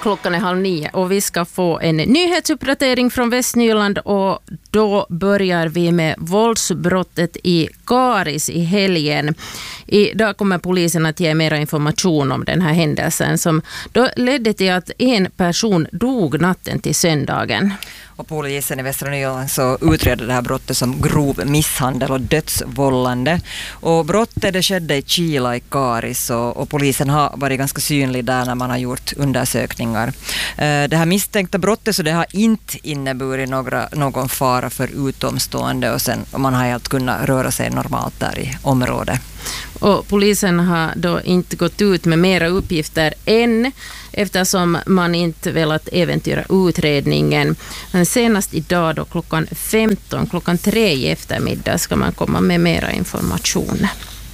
Klockan är 8:30 och vi ska få en nyhetsuppdatering från Västnyland och då börjar vi med våldsbrottet i Karis i helgen. Idag kommer polisen att ge mer information om den här händelsen som då ledde till att en person dog natten till söndagen. Och polisen i Västra Nyland så utreder det här brottet som grov misshandel och dödsvållande. Och brottet det skedde i Kila i Karis och polisen har varit ganska synlig där när man har gjort undersökningar. Det här misstänkta brottet så det har inte inneburit någon fara för utomstående och man har helt kunnat röra sig normalt där i området. Och polisen har då inte gått ut med mera uppgifter än eftersom man inte velat äventyra utredningen. Men senast idag då klockan 3 i eftermiddag ska man komma med mera information.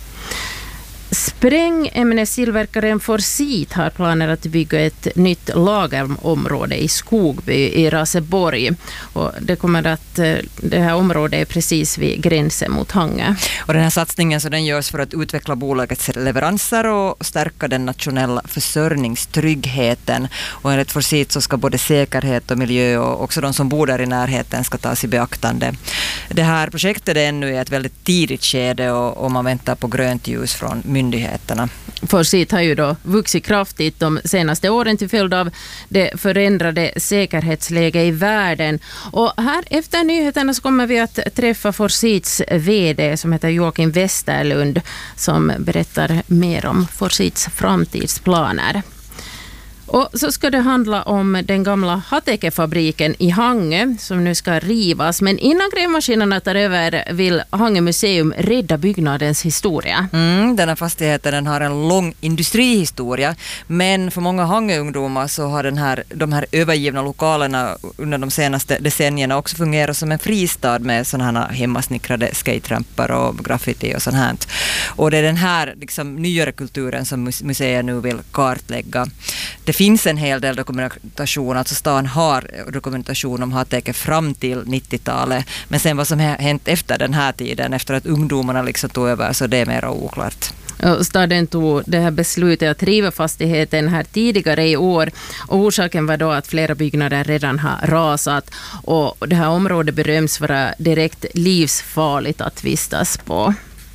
Sprängämnestillverkaren Forsit har planer att bygga ett nytt lagerområde i Skogby i Raseborg. Och det här området är precis vid gränsen mot Hangö. Och den här satsningen så den görs för att utveckla bolagets leveranser och stärka den nationella försörjningstryggheten. Och enligt Forsit så ska både säkerhet och miljö och också de som bor där i närheten ska tas i beaktande. Det här projektet är ännu i ett väldigt tidigt skede och man väntar på grönt ljus från myndigheterna. Forsit har ju då vuxit kraftigt de senaste åren till följd av det förändrade säkerhetsläget i världen. Och här efter nyheterna så kommer vi att träffa Forsits vd som heter Joakim Westerlund som berättar mer om Forsits framtidsplaner. Och så ska det handla om den gamla Hateke-fabriken i Hangö som nu ska rivas. Men innan grävmaskinerna tar över vill Hangö museum rädda byggnadens historia. Den här fastigheten den har en lång industrihistoria. Men för många Hangö-ungdomar så har de här övergivna lokalerna under de senaste decennierna också fungerat som en fristad med sådana här hemmasnickrade skatetrampar och graffiti och sånt här. Och det är den här liksom, nyare kulturen som museet nu vill kartlägga. Det finns en hel del dokumentation, alltså stan har dokumentation om Hateke fram till 90-talet, men sen vad som har hänt efter den här tiden, efter att ungdomarna liksom tog över, så det är mer oklart. Staden tog det här beslutet att riva fastigheten här tidigare i år och orsaken var då att flera byggnader redan har rasat och det här området beröms vara direkt livsfarligt att vistas på.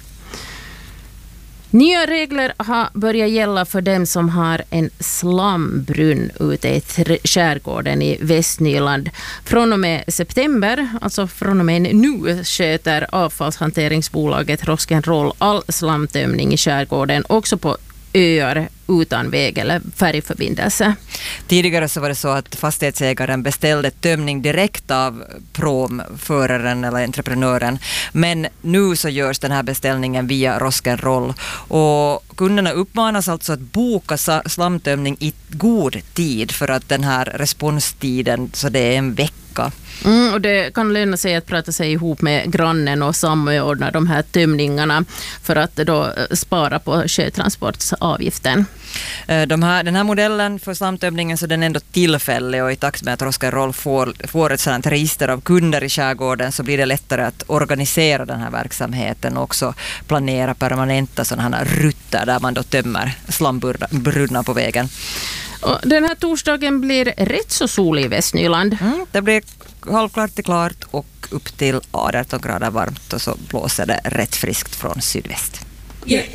Nya regler har börjat gälla för dem som har en slambrunn ute i skärgården i Västnyland. Från och med september, alltså från och med nu, sköter avfallshanteringsbolaget Rock'n'Roll all slamtömning i skärgården, också på öar utan väg eller färgförbindelse. Tidigare så var det så att fastighetsägaren beställde tömning direkt av promföraren eller entreprenören. Men nu så görs den här beställningen via Rock'n'Roll. Och kunderna uppmanas alltså att boka slamtömning i god tid för att den här responstiden så det är en vecka. Och det kan löna sig att prata sig ihop med grannen och samordna de här tömningarna för att då spara på sjötransportsavgiften. Den här modellen för slamtömningen så den är ändå tillfällig och i takt med att Rock'n'Roll får ett sådant register av kunder i skärgården så blir det lättare att organisera den här verksamheten och också planera permanenta sådana här rutter där man då tömmer slambrunnar på vägen. Och den här torsdagen blir rätt så solig i Västnyland. Det blir halvklart till klart och upp till 18 grader varmt och så blåser det rätt friskt från sydväst. Yeah.